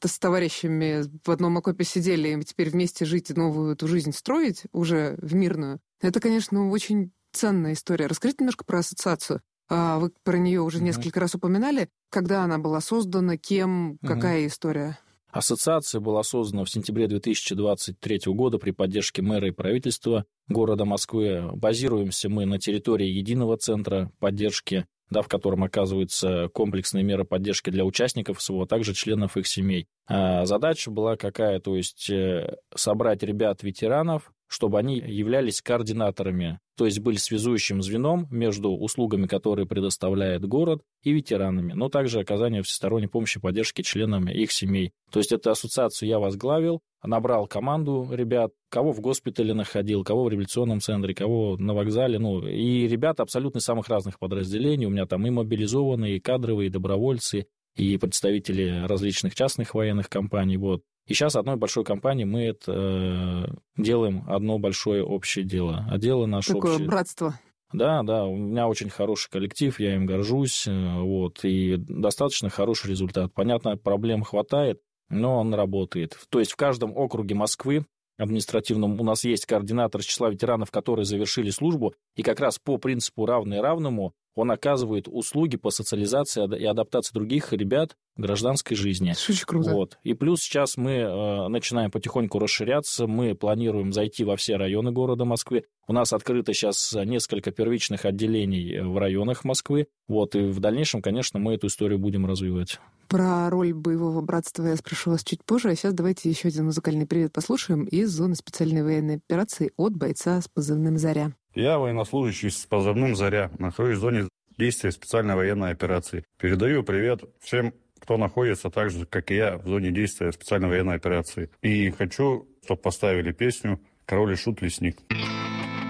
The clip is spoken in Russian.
с товарищами в одном окопе сидели, и теперь вместе жить и новую эту жизнь строить, уже в мирную. Это, конечно, очень ценная история. Расскажите немножко про ассоциацию. Вы про нее уже несколько раз упоминали. Когда она была создана, кем, какая история? Ассоциация была создана в сентябре 2023 года при поддержке мэра и правительства города Москвы. Базируемся мы на территории единого центра поддержки, в котором оказываются комплексные меры поддержки для участников СВО, а также членов их семей. Задача была какая? То есть собрать ребят-ветеранов, чтобы они являлись координаторами, то есть были связующим звеном между услугами, которые предоставляет город, и ветеранами, но также оказание всесторонней помощи и поддержки членам их семей. То есть эту ассоциацию я возглавил, набрал команду ребят, кого в госпитале находил, кого в реабилитационном центре, кого на вокзале, и ребята абсолютно из самых разных подразделений. У меня там и мобилизованные, и кадровые, и добровольцы, и представители различных частных военных компаний, И сейчас одной большой компанией мы это делаем одно большое общее дело. А дело наше такое общее. Братство. Да, у меня очень хороший коллектив, я им горжусь, и достаточно хороший результат. Понятно, проблем хватает, но он работает. То есть в каждом округе Москвы административном у нас есть координатор из числа ветеранов, которые завершили службу, и как раз по принципу равный равному он оказывает услуги по социализации и адаптации других ребят в гражданской жизни. Это очень круто. И плюс сейчас мы начинаем потихоньку расширяться, мы планируем зайти во все районы города Москвы. У нас открыто сейчас несколько первичных отделений в районах Москвы. И в дальнейшем, конечно, мы эту историю будем развивать. Про роль боевого братства я спрошу вас чуть позже, а сейчас давайте еще один музыкальный привет послушаем из зоны специальной военной операции от бойца с позывным «Заря». Я военнослужащий с позывным «Заря», нахожусь в зоне действия специальной военной операции. Передаю привет всем, кто находится так же, как и я, в зоне действия специальной военной операции. И хочу, чтобы поставили песню «Король и Шут. Лесник».